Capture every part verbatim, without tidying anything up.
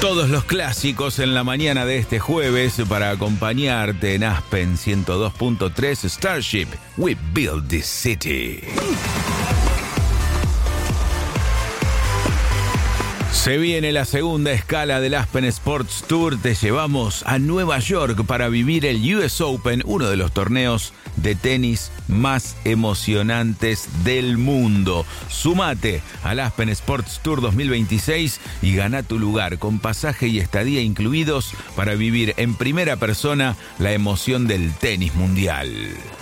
Todos los clásicos en la mañana de este jueves para acompañarte en Aspen ciento dos punto tres Starship, We Build This City. Se viene la segunda escala del Aspen Sports Tour. Te llevamos a Nueva York para vivir el U S Open, uno de los torneos de tenis más emocionantes del mundo. Sumate al Aspen Sports Tour dos mil veintiséis y gana tu lugar con pasaje y estadía incluidos para vivir en primera persona la emoción del tenis mundial.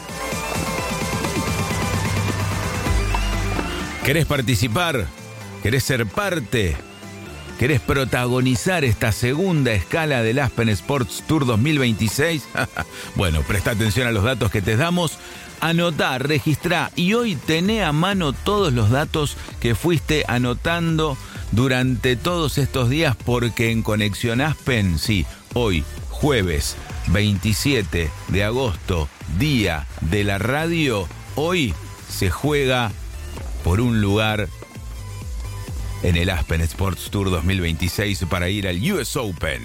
¿Querés participar? ¿Querés ser parte? ¿Querés protagonizar esta segunda escala del Aspen Sports Tour dos mil veintiséis? Bueno, presta atención a los datos que te damos. Anotá, registrá y hoy tené a mano todos los datos que fuiste anotando durante todos estos días, porque en Conexión Aspen, sí, hoy, jueves veintisiete de agosto, día de la radio, hoy se juega por un lugar en el Aspen Sports Tour dos mil veintiséis para ir al U S Open.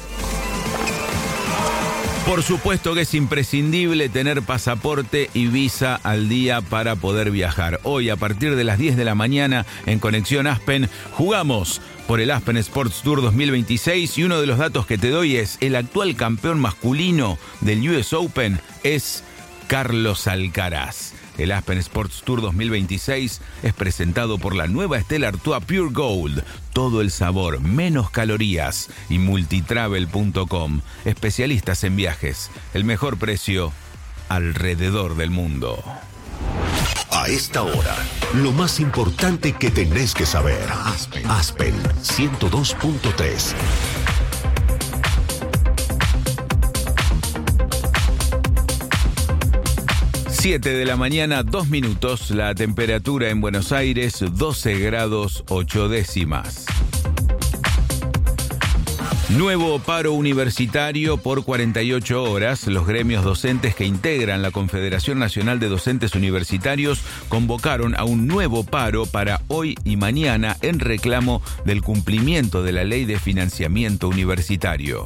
Por supuesto que es imprescindible tener pasaporte y visa al día para poder viajar. Hoy, a partir de las diez de la mañana, en Conexión Aspen, jugamos por el Aspen Sports Tour dos mil veintiséis y uno de los datos que te doy es: el actual campeón masculino del U S Open es Carlos Alcaraz. El Aspen Sports Tour dos mil veintiséis es presentado por la nueva Stella Artois Pure Gold. Todo el sabor, menos calorías. Y multitravel punto com. Especialistas en viajes. El mejor precio alrededor del mundo. A esta hora, lo más importante que tenés que saber. Aspen, Aspen ciento dos punto tres. siete de la mañana, dos minutos, la temperatura en Buenos Aires, doce grados ocho décimas. Nuevo paro universitario por cuarenta y ocho horas. Los gremios docentes que integran la Confederación Nacional de Docentes Universitarios convocaron a un nuevo paro para hoy y mañana en reclamo del cumplimiento de la Ley de Financiamiento Universitario.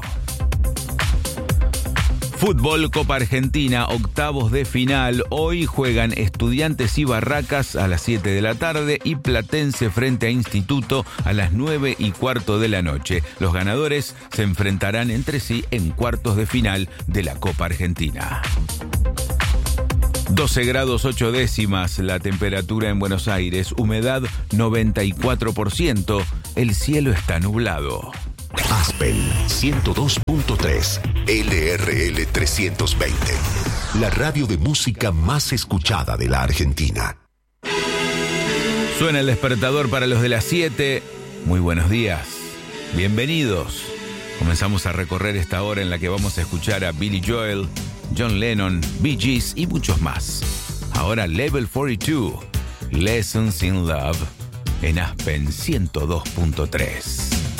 Fútbol, Copa Argentina, octavos de final. Hoy juegan Estudiantes y Barracas a las siete de la tarde y Platense frente a Instituto a las nueve y cuarto de la noche. Los ganadores se enfrentarán entre sí en cuartos de final de la Copa Argentina. doce grados ocho décimas la temperatura en Buenos Aires, humedad noventa y cuatro por ciento, el cielo está nublado. Aspen ciento dos punto tres, L R L trescientos veinte, la radio de música más escuchada de la Argentina. Suena el despertador para los de las siete. Muy buenos días, bienvenidos. Comenzamos a recorrer esta hora en la que vamos a escuchar a Billy Joel, John Lennon, Bee Gees y muchos más. Ahora Level cuarenta y dos, Lessons in Love, en Aspen ciento dos punto tres.